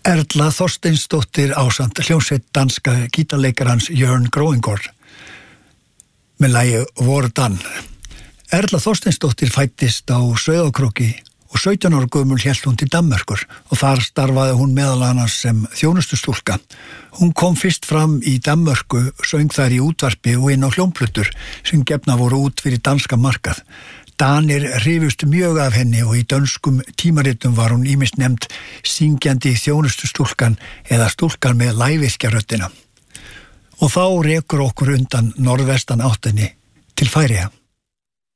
Erla Þorsteinsdóttir ásamt hljómsveit danska gítarleikarans Jørn Gróingård með lagi Vordan. Erla Þorsteinsdóttir fæddist á Sauðárkróki og 17 ára gömul hélt hún til Danmerkur og þar starfaði hún meðal annars sem þjónustustúlka. Hún kom fyrst fram í Danmörku, söng þær í útvarpi og inn á hljómplötur sem gefna voru út fyrir danska markað. Danir hrifust mjög af henni og í dönskum tímaritum var hún ýmist nefnd syngjandi þjónustustúlkan eða stúlkan með læviskjaröddina. Og þá rekur okkur undan norðvestan áttinni til Færeyja.